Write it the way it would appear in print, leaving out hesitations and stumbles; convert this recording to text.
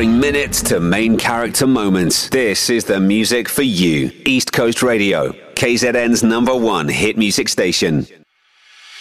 Starring minutes to main character moments. This is the music for you. East Coast Radio, KZN's #1 hit music station.